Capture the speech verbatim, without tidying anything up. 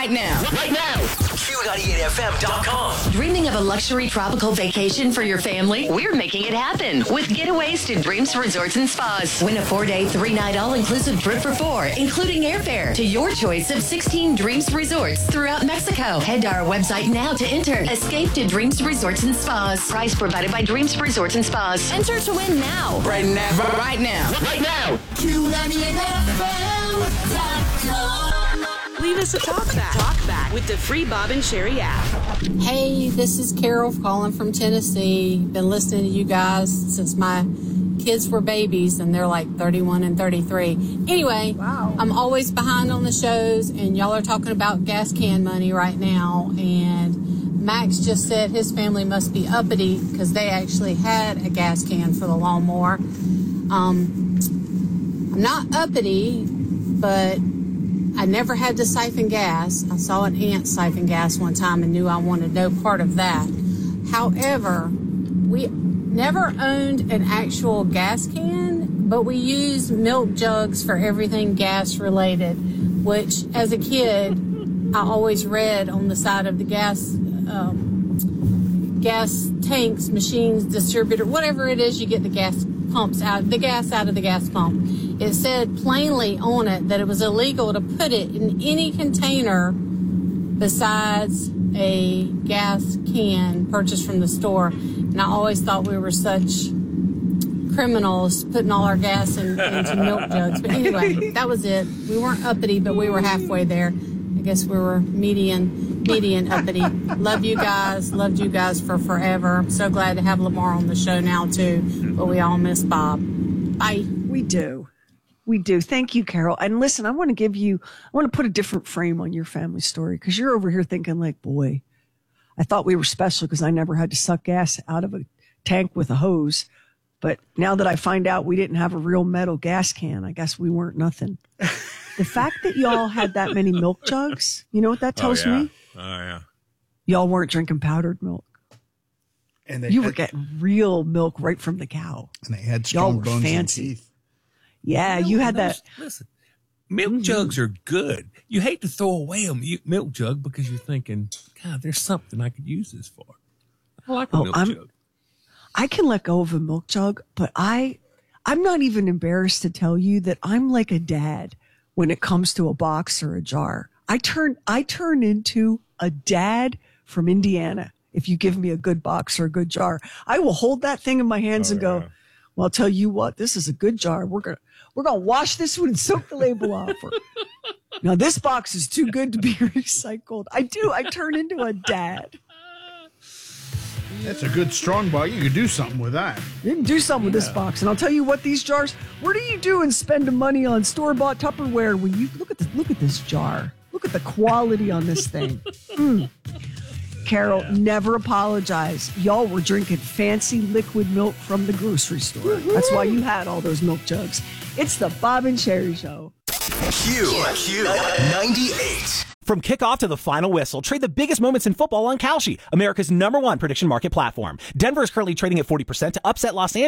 right now. Right now. Q ninety-eight F M dot com. Dreaming of a luxury tropical vacation for your family? We're making it happen with Getaways to Dreams Resorts and Spas. Win a four-day, three-night all-inclusive trip for four, including airfare to your choice of sixteen Dreams Resorts throughout Mexico. Head to our website now to enter. Escape to Dreams Resorts and Spas. Price provided by Dreams Resorts and Spas. Enter to win now. Right now. Right now. Right now. Q ninety-eight F M dot com. Leave us a talk back. Talk back with the free Bob and Sherry app. Hey, this is Carol calling from Tennessee. Been listening to you guys since my kids were babies, and they're like thirty-one and thirty-three. Anyway, wow. I'm always behind on the shows, and y'all are talking about gas can money right now. And Max just said his family must be uppity because they actually had a gas can for the lawnmower. Um, I'm not uppity, but I never had to siphon gas. I saw an aunt siphon gas one time and knew I wanted no part of that. However, we never owned an actual gas can, but we used milk jugs for everything gas related, which as a kid, I always read on the side of the gas um, gas tanks, machines, distributor, whatever it is, you get the gas pumps out, the gas out of the gas pump. It said plainly on it that it was illegal to put it in any container besides a gas can purchased from the store. And I always thought we were such criminals putting all our gas in, into milk jugs. But anyway, that was it. We weren't uppity, but we were halfway there. I guess we were median, median uppity. Love you guys. Loved you guys for forever. I'm so glad to have Lamar on the show now, too. But we all miss Bob. Bye. We do. We do. Thank you, Carol. And listen, I want to give you, I want to put a different frame on your family story, because you're over here thinking like, boy, I thought we were special because I never had to suck gas out of a tank with a hose. But now that I find out we didn't have a real metal gas can, I guess we weren't nothing. The fact that y'all had that many milk jugs, you know what that tells oh, yeah. me? Oh, yeah. Y'all weren't drinking powdered milk. And they you had, were getting real milk right from the cow. And they had strong bones fancy. and teeth. Yeah, you had those, that. Listen, milk jugs are good. You hate to throw away a milk jug because you're thinking, God, there's something I could use this for. I like a oh, milk I'm, jug. I can let go of a milk jug, but I, I'm not even embarrassed to tell you that I'm like a dad when it comes to a box or a jar. I turn, I turn into a dad from Indiana. If you give me a good box or a good jar, I will hold that thing in my hands oh, and go, yeah. well, I'll tell you what, this is a good jar. We're going to, we're going to wash this one and soak the label off. Or, now this box is too good to be recycled. I do. I turn into a dad. That's a good strong box. You could do something with that. You can do something with this box. And I'll tell you what, these jars, what do you do and spend the money on store-bought Tupperware when you look at this, look at this jar. Look at the quality on this thing. Mm. Carol, yeah. Never apologize. Y'all were drinking fancy liquid milk from the grocery store. Woo-hoo. That's why you had all those milk jugs. It's the Bob and Sherry Show. Q, Q ninety-eight. From kickoff to the final whistle, trade the biggest moments in football on Kalshi, America's number one prediction market platform. Denver is currently trading at forty percent to upset Los Angeles.